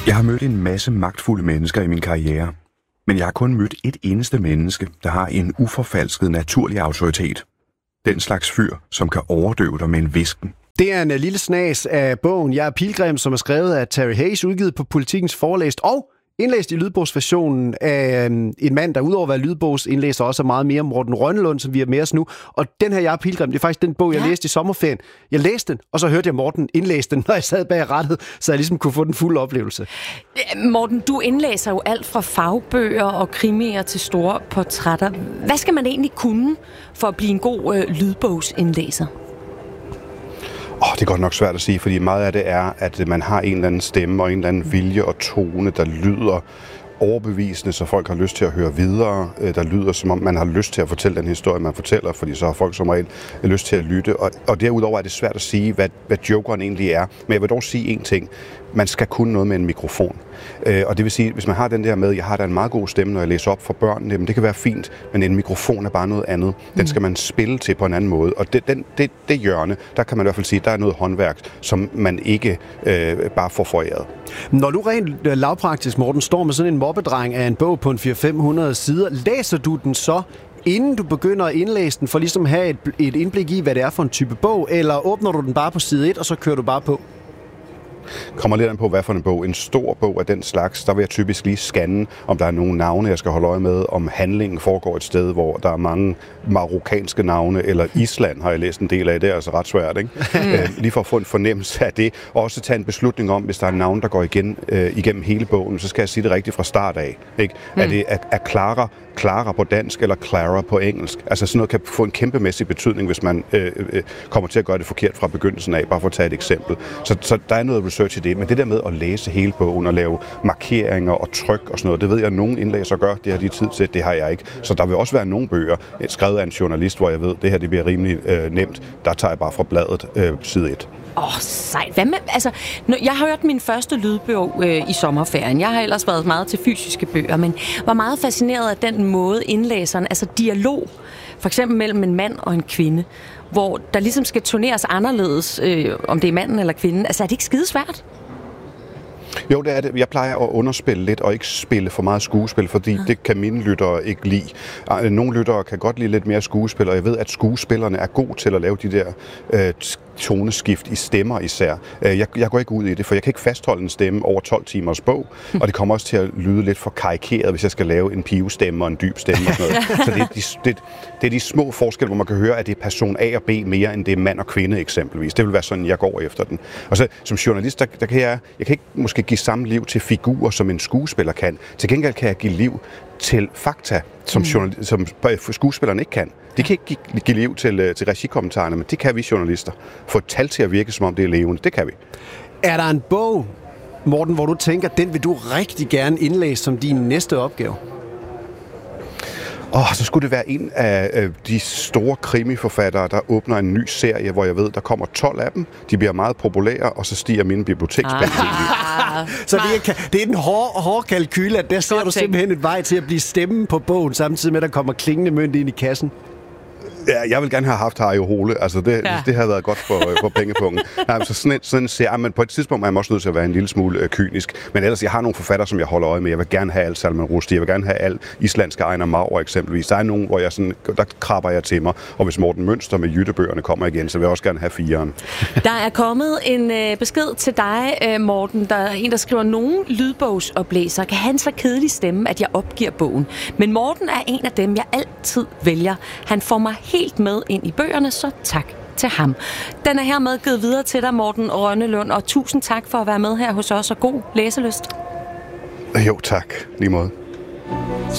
Jeg har mødt en masse magtfulde mennesker i min karriere, men jeg har kun mødt et eneste menneske, der har en uforfalsket naturlig autoritet. Den slags fyr, som kan overdøve dig med en hvisken. Det er en lille snas af bogen Jeg er Pilgrim, som er skrevet af Terry Hayes, udgivet på Politikens Forlæst og indlæst i lydbogsversionen af en mand, der udover at være lydbogsindlæser også er meget mere, Morten Rønnelund, som vi har med os nu. Og den her Jeg er Pilgrim, det er faktisk den bog, jeg læste i sommerferien. Jeg læste den, og så hørte jeg Morten indlæse den, når jeg sad bag rattet, så jeg ligesom kunne få den fulde oplevelse. Morten, du indlæser jo alt fra fagbøger og krimier til store portrætter. Hvad skal man egentlig kunne for at blive en god lydbogsindlæser? Det er godt nok svært at sige, fordi meget af det er, at man har en eller anden stemme og en eller anden vilje og tone, der lyder overbevisende, så folk har lyst til at høre videre. Der lyder, som om man har lyst til at fortælle den historie, man fortæller, fordi så har folk som regel lyst til at lytte. Og derudover er det svært at sige, hvad jokeren egentlig er. Men jeg vil dog sige én ting. Man skal kunne noget med en mikrofon. Og det vil sige, hvis man har den der med, jeg har da en meget god stemme, når jeg læser op for børn, jamen det kan være fint, men en mikrofon er bare noget andet. Den skal man spille til på en anden måde. Og det hjørne, der kan man i hvert fald sige, der er noget håndværk, som man ikke bare får foræret. Når du rent lavpraktisk, Morten, står med sådan en mobbedreng af en bog på en 400-500 sider, læser du den så, inden du begynder at indlæse den, for ligesom at have et indblik i, hvad det er for en type bog, eller åbner du den bare på side 1, og så kører du bare på? Kommer lidt an på, hvad for en bog. En stor bog af den slags, der vil jeg typisk lige scanne, om der er nogle navne, jeg skal holde øje med, om handlingen foregår et sted, hvor der er mange marokkanske navne, eller Island har jeg læst en del af. Det er altså ret svært, ikke? Lige for at få en fornemmelse af det, og også tage en beslutning om, hvis der er en navn, der går igennem hele bogen, så skal jeg sige det rigtigt fra start af. Ikke? Er Clara på dansk, eller Clara på engelsk? Altså sådan noget kan få en kæmpemæssig betydning, hvis man kommer til at gøre det forkert fra begyndelsen af, bare for at tage et eksempel. Så der er noget research i det, men det der med at læse hele bogen og lave markeringer og tryk og sådan noget, det ved jeg, at nogle indlæsere gør, det har de tid til, det har jeg ikke. Så der vil også være nogle bøger, skrevet af en journalist, hvor jeg ved, det her det bliver rimelig nemt. Der tager jeg bare fra bladet side 1. Sejt. Hvad med, altså, jeg har hørt min første lydbog i sommerferien. Jeg har ellers været meget til fysiske bøger, men var meget fascineret af den måde indlæseren, altså dialog, for eksempel mellem en mand og en kvinde, hvor der ligesom skal turneres anderledes, om det er manden eller kvinden. Altså, er det ikke skidesvært? Jo, det er det. Jeg plejer at underspille lidt og ikke spille for meget skuespil, fordi det kan mine lyttere ikke lide. Nogle lyttere kan godt lide lidt mere skuespil, og jeg ved, at skuespillerne er gode til at lave de der toneskift i stemmer især. Jeg går ikke ud i det, for jeg kan ikke fastholde en stemme over 12 timers bog, og det kommer også til at lyde lidt for karikeret, hvis jeg skal lave en pivestemme og en dyb stemme og sådan noget. Så det er de små forskelle, hvor man kan høre, at det er person A og B mere, end det er mand og kvinde eksempelvis. Det vil være sådan, jeg går efter den. Og så som journalist, der kan jeg kan ikke måske give samme liv til figurer, som en skuespiller kan. Til gengæld kan jeg give liv til fakta, som skuespillerne ikke kan. De kan ikke give liv til regikommentarerne, men det kan vi journalister. Få et tal til at virke, som om det er levende. Det kan vi. Er der en bog, Morten, hvor du tænker, den vil du rigtig gerne indlæse som din næste opgave? Så skulle det være en af de store krimiforfattere, der åbner en ny serie, hvor jeg ved, der kommer 12 af dem. De bliver meget populære, og så stiger mine bibliotekspenge. Så det er den hårde kalkyl, at der ser du simpelthen et vej til at blive stemmen på bogen, samtidig med, at der kommer klingende mønt ind i kassen. Ja, jeg vil gerne have haft Harry Hole. Altså, det havde været godt for pengepunkten. Så sådan ser men på et tidspunkt er jeg også nødt til at være en lille smule kynisk. Men ellers, jeg har nogle forfattere, som jeg holder øje med. Jeg vil gerne have alt Salman Rushdie. Jeg vil gerne have alt islandske Einar Már eksempelvis. Der er nogen, hvor jeg der krabber jeg til mig. Og hvis Morten Mønster med Jyttebøgerne kommer igen, så vil jeg også gerne have 4'eren. Der er kommet en besked til dig, Morten. Der er en, der skriver, nogen lydbogsoplæser kan have en så kedelig stemme, at jeg opgiver bogen. Men Morten er en af dem, jeg altid vælger. Han får mig helt med ind i bøgerne, så tak til ham. Den er hermed givet videre til dig, Morten Rønnelund, og tusind tak for at være med her hos os, og god læselyst. Jo, tak. Lige måde.